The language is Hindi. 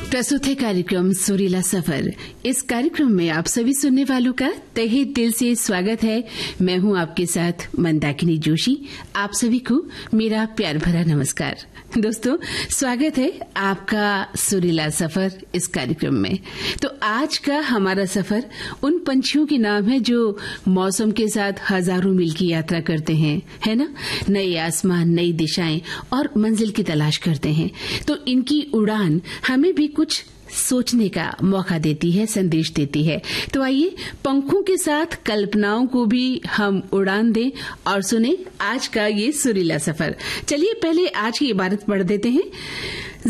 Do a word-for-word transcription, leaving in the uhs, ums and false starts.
प्रस्तुत है कार्यक्रम सुरीला सफर। इस कार्यक्रम में आप सभी सुनने वालों का तहे दिल से स्वागत है। मैं हूं आपके साथ मंदाकिनी जोशी। आप सभी को मेरा प्यार भरा नमस्कार। दोस्तों, स्वागत है आपका सुरीला सफर इस कार्यक्रम में। तो आज का हमारा सफर उन पंछियों के नाम है जो मौसम के साथ हजारों मील की यात्रा करते हैं, है ना। नए आसमान, नई दिशाएं और मंजिल की तलाश करते हैं। तो इनकी उड़ान हमें भी कुछ सोचने का मौका देती है, संदेश देती है। तो आइए पंखों के साथ कल्पनाओं को भी हम उड़ान दें और सुने आज का ये सुरीला सफर। चलिए पहले आज की इबारत पढ़ देते हैं।